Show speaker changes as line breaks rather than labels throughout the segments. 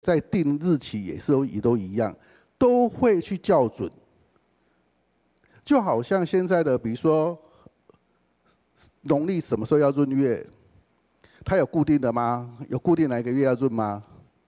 在定日期也都一样，都会去校准。就好像现在的，比如说农历什么时候要闰月，它有固定的吗？有固定哪一个月要闰吗？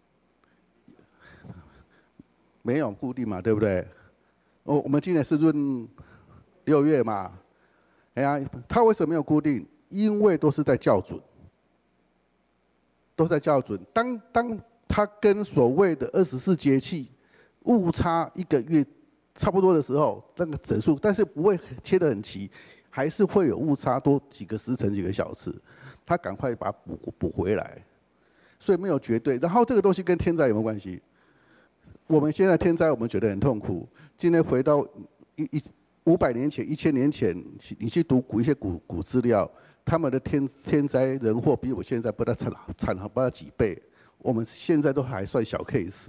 没有固定嘛，对不对？我们今年是闰6月嘛，哎呀，它为什么没有固定？因为都是在校准，都在校准。当它跟所谓的24节气误差1个月差不多的时候，那个整数，但是不会切得很齐，还是会有误差多几个时辰、几个小时，它赶快把它补回来。所以没有绝对。然后这个东西跟天灾有没有关系？我们现在天灾我们觉得很痛苦，今天回到500年前、1000年前，你去读一些古资料，他们的天灾人祸比我现在不知道惨了不知道几倍。我们现在都还算小 case。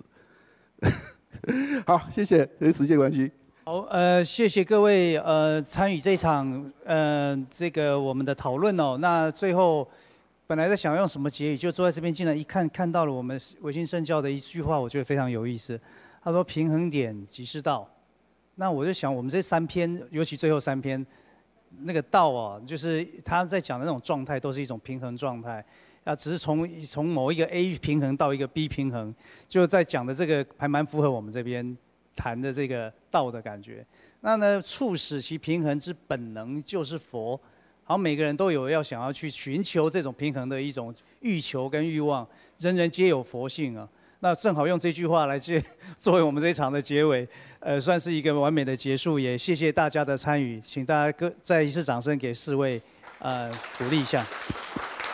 好，谢谢，因为时间关系。
好，谢谢各位参与这场这个我们的讨论哦。那最后本来在想用什么结语，就坐在这边进来一看，看到了我们维新圣教的一句话，我觉得非常有意思。他说：“平衡点即是道。”那我就想，我们这3篇，尤其最后3篇，那个道啊，就是他在讲的那种状态，都是一种平衡状态。只是从某一个 A 平衡到一个 B 平衡，就在讲的这个还蛮符合我们这边谈的这个道的感觉。那呢，促使其平衡之本能就是佛。好，每个人都有要想要去寻求这种平衡的一种欲求跟欲望，人人皆有佛性啊。那正好用这句话来作为我们这一场的结尾，算是一个完美的结束。也谢谢大家的参与，请大家再一次掌声给4位，鼓励一下。